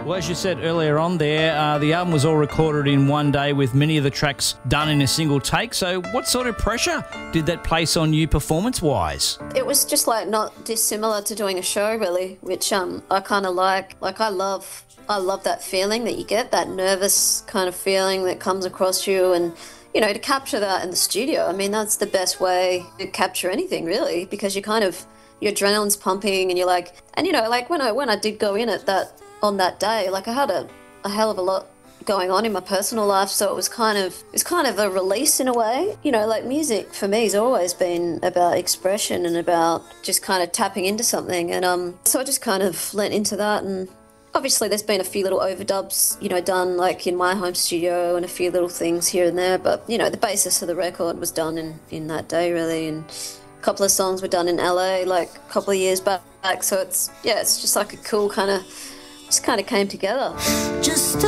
Well, as you said earlier on there, the album was all recorded in one day with many of the tracks done in a single take. So what sort of pressure did that place on you performance-wise? It was just like not dissimilar to doing a show really, which I kind of like. Like I love that feeling that you get, that nervous kind of feeling that comes across you, and you know, to capture that in the studio, I mean, that's the best way to capture anything really, because you kind of, your adrenaline's pumping and you're like, and you know, like when I did go in at that, on that day, like I had a hell of a lot going on in my personal life, so it was kind of a release in a way. You know, like music for me has always been about expression and about just kind of tapping into something, and so I just kind of lent into that. And obviously there's been a few little overdubs, you know, done like in my home studio and a few little things here and there, but you know, the basis of the record was done in that day really, and a couple of songs were done in LA like a couple of years back, so it's just like a cool kind of, just kind of came together. Just